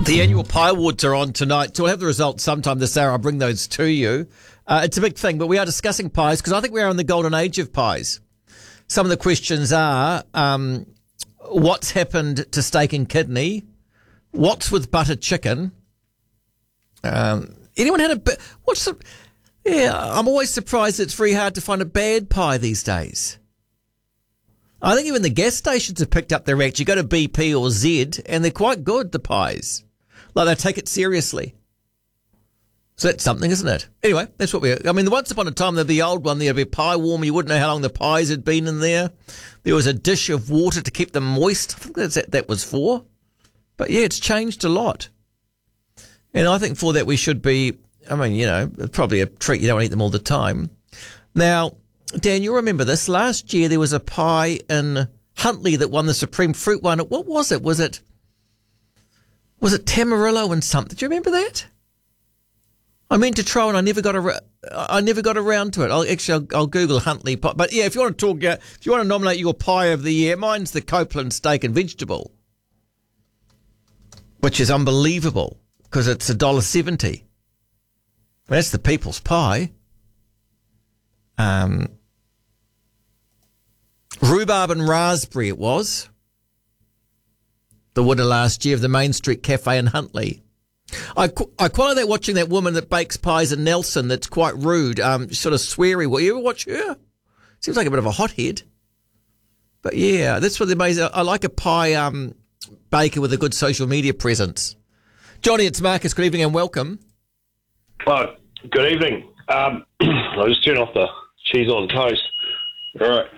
The annual Pie Awards are on tonight. So we'll have the results sometime this hour. I'll bring those to you. It's a big thing, but we are discussing pies because I think we are in the golden age of pies. Some of the questions are, what's happened to steak and kidney? What's with buttered chicken? Anyone had a bit? I'm always surprised it's very hard to find a bad pie these days. I think even the gas stations have picked up their act. You go to BP or Z and they're quite good, the pies. Like they take it seriously. So that's something, isn't it? Anyway, that's what once upon a time, there'd be the old one, there'd be a pie warmer. You wouldn't know how long the pies had been in there. There was a dish of water to keep them moist. I think that was for. But yeah, it's changed a lot. And I think for that we should be, probably a treat. You don't eat them all the time. Now, Dan, you'll remember this. Last year there was a pie in Huntly that won the Supreme Fruit one. What was it? Was it Tamarillo and something? Do you remember that? I meant to try and I never got around to it. I'll Google Huntly pie. But yeah, if you want to nominate your pie of the year, mine's the Copeland steak and vegetable, which is unbelievable because it's $1.70. That's the people's pie. Rhubarb and raspberry it was. The winner last year of the Main Street Cafe in Huntly. I quite like that, watching that woman that bakes pies in Nelson that's quite rude, sort of sweary. Will you ever watch her? Seems like a bit of a hothead. But yeah, that's what amazing. I like a pie baker with a good social media presence. Johnny, it's Marcus. Good evening and welcome. Oh, good evening. I'll just turn off the cheese on toast. All right.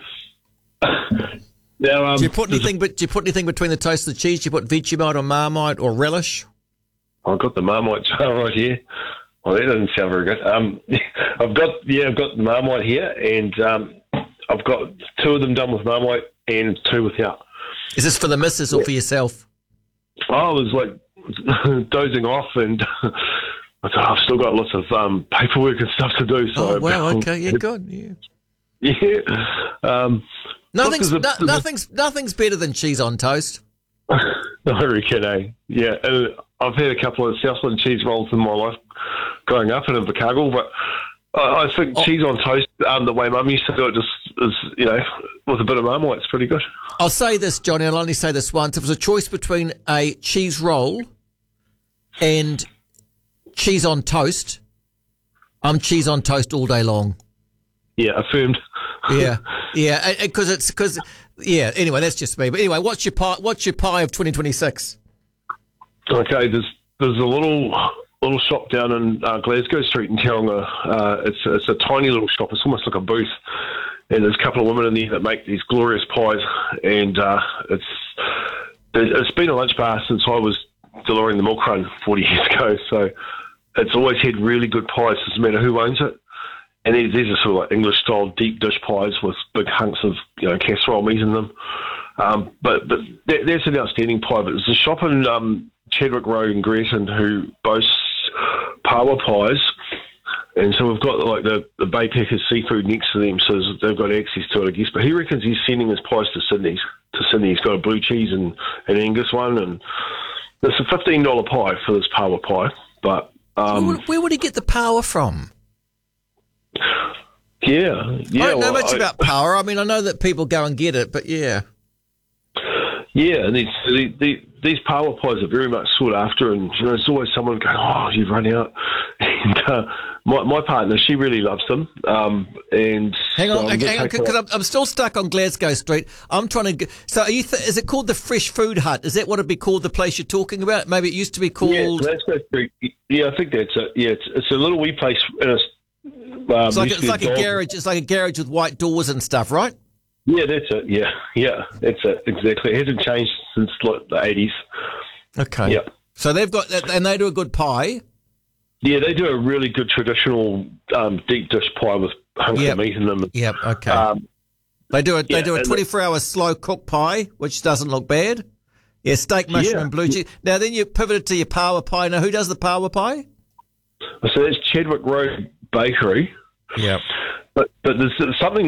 Now, do you put anything between the toast and the cheese? Do you put Vegemite or Marmite or relish? I've got the Marmite jar right here. Well, that doesn't sound very good. I've got the Marmite here, and I've got 2 of them done with Marmite and 2 without. Is this for the missus or for yourself? I was like dozing off, and I've still got lots of paperwork and stuff to do. So okay, yeah, good, yeah. Yeah. Nothing's better than cheese on toast. I reckon, eh? Yeah, and I've had a couple of Southland cheese rolls in my life growing up in Invercargill, but I think cheese on toast, the way Mum used to do it, just is, with a bit of Marmite, it's pretty good. I'll say this, Johnny, I'll only say this once. If it was a choice between a cheese roll and cheese on toast, I'm cheese on toast all day long. Yeah, affirmed. Yeah, anyway, that's just me. But anyway, what's your pie of 2026? Okay, there's a little shop down in Glasgow Street in Tauranga. It's a tiny little shop. It's almost like a booth, and there's a couple of women in there that make these glorious pies. And it's been a lunch bar since I was delivering the milk run 40 years ago. So it's always had really good pies. Doesn't matter who owns it. And these are sort of like English-style deep dish pies with big hunks of casserole meat in them. But that's an outstanding pie. But there's a shop in Chadwick Road in Greerton who boasts pawa pies, and so we've got like the Baypackers seafood next to them, so they've got access to it, I guess. But he reckons he's sending his pies to Sydney. He's got a blue cheese and an Angus one, and it's a $15 pie for this pawa pie. But where would he get the power from? Yeah. I don't know much about power. I mean, I know that people go and get it, but yeah. Yeah, and these power pies are very much sought after, and there's always someone going, "Oh, you've run out." And my partner, she really loves them. And hang on, because I'm still stuck on Glasgow Street. I'm trying to. So, are you? Is it called the Fresh Food Hut? Is that what it'd be called? The place you're talking about? Maybe it used to be called. Yeah, Glasgow Street. Yeah, I think that's it. Yeah, it's a little wee place in a. It's like a garage. It's like a garage with white doors and stuff, right? Yeah, that's it. Yeah, that's it. Exactly. It hasn't changed since like the 80s. Okay. Yeah. So they've got that, and they do a good pie. Yeah, they do a really good traditional deep dish pie with hunks of meat in them. Yep. Okay. They do a 24-hour slow cook pie, which doesn't look bad. Yeah, steak, mushroom, and blue cheese. Now then, you pivoted to your power pie. Now, who does the power pie? So that's Chadwick Road Bakery. Yeah. But there's something